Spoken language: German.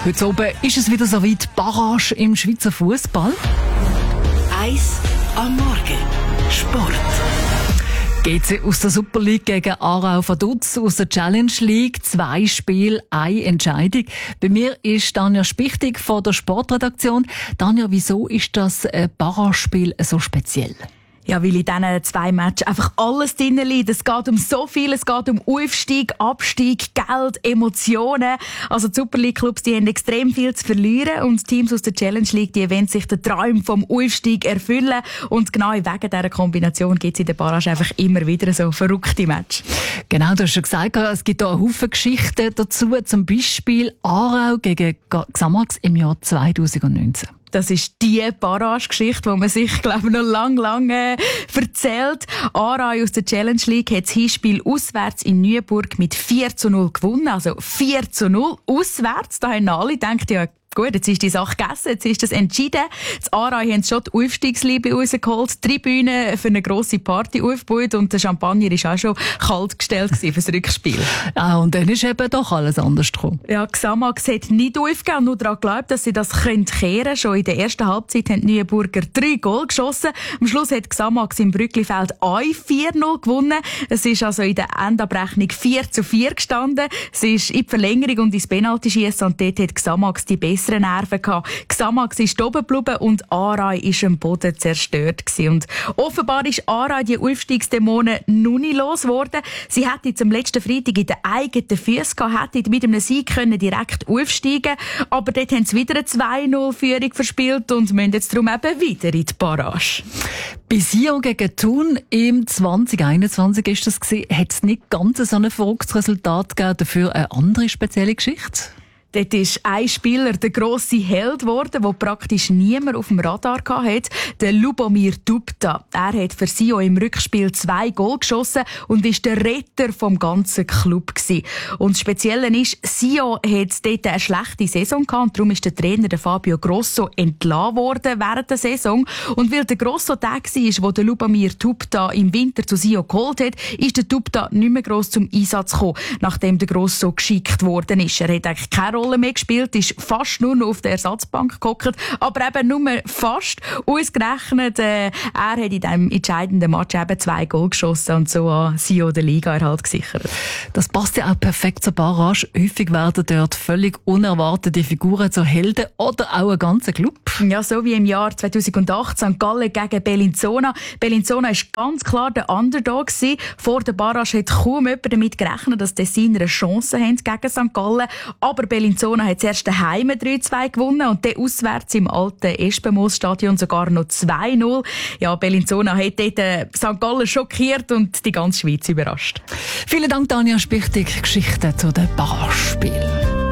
Heute oben ist es wieder so weit, Barrage im Schweizer Fußball. 1 am Morgen. Sport. GC aus der Super League gegen Aarau Vaduz aus der Challenge League. 2 Spiele, 1 Entscheidung. Bei mir ist Tanja Spichtig von der Sportredaktion. Tanja, wieso ist das Barrage-Spiel so speziell? Ja, weil in diesen 2 Matches einfach alles drin liegt. Es geht um so viel. Es geht um Aufstieg, Abstieg, Geld, Emotionen. Also die Super League Clubs, die haben extrem viel zu verlieren. Und Teams aus der Challenge League, die wollen sich den Traum vom Aufstieg erfüllen. Und genau wegen dieser Kombination gibt es in der Barrage einfach immer wieder so verrückte Matches. Genau, du hast schon gesagt, es gibt da einen Haufen Geschichten dazu. Zum Beispiel Aarau gegen Xamax im Jahr 2019. Das ist die Barrage-Geschichte, die man sich, glaube ich, noch lange erzählt. Aarau aus der Challenge League hat das Hinspiel auswärts in Neuenburg mit 4:0 gewonnen. Also 4:0 auswärts. Da haben alle gedacht, ja, gut, jetzt ist die Sache gegessen, jetzt ist das entschieden. Das Aarau haben schon die Aufstiegsliebe rausgeholt, die Tribüne für eine grosse Party aufgebaut und der Champagner war auch schon kalt gestellt für das Rückspiel. Ah, und dann ist eben doch alles anders gekommen. Ja, Xamax hat nicht aufgegeben und nur daran geglaubt, dass sie das kehren können. Schon in der ersten Halbzeit haben die Neuenburger 3 Goal geschossen. Am Schluss hat Xamax im Brücklifeld 4:0 gewonnen. Es ist also in der Endabrechnung 4:4 gestanden. Es ist in die Verlängerung und ins Penaltyschiessen und dort hat Xamax die besseren Nerven gehabt. Xamax ist oben geblieben und Aarau ist am Boden zerstört gewesen. Und offenbar ist Aarau die Aufstiegsdämonen noch nicht losgeworden. Sie hätte zum letzten Freitag in den eigenen Füßen gehabt, hätte mit einem Sieg können direkt aufsteigen, aber dort haben sie wieder eine 2:0-Führung verspielt und müssen jetzt darum eben wieder in die Barrage. Bei Sion gegen Thun im 2021 ist das gewesen, hat es nicht ganz so ein verrücktes Resultat gegeben, dafür eine andere spezielle Geschichte? Dort ist ein Spieler der grosse Held geworden, den praktisch niemand auf dem Radar hatte, der Lubomir Dubta. Er hat für Sion im Rückspiel 2 Goal geschossen und ist der Retter vom ganzen Club gewesen. Und das Spezielle ist, Sion hat dort eine schlechte Saison gehabt und darum ist der Trainer der Fabio Grosso entlassen worden während der Saison. Und weil der Grosso der war, wo der Lubomir Dubta im Winter zu Sion geholt hat, ist der Dubta nicht mehr gross zum Einsatz gekommen, nachdem der Grosso geschickt worden ist. Er hat eigentlich keine Rolle mehr gespielt, ist fast nur noch auf der Ersatzbank gehockt, aber eben nur fast. Ausgerechnet, er hat in diesem entscheidenden Match eben 2 Goal geschossen und so an Sion der Ligaerhalt gesichert. Das passt ja auch perfekt zur Barrage. Häufig werden dort völlig unerwartete Figuren zu Helden oder auch ein ganzer Club. Ja, so wie im Jahr 2008 St. Gallen gegen Bellinzona. Bellinzona war ganz klar der Underdog gewesen. Vor der Barrage hat kaum jemand damit gerechnet, dass die Tessiner eine Chance haben gegen St. Gallen. Aber Bellinzona hat zuerst daheim 3:2 gewonnen und dann auswärts im alten Espenmoos-Stadion sogar noch 2:0. Ja, Bellinzona hat dort St. Gallen schockiert und die ganze Schweiz überrascht. Vielen Dank, Tanja Spichtig. Geschichten zu den Barrage-Spielen.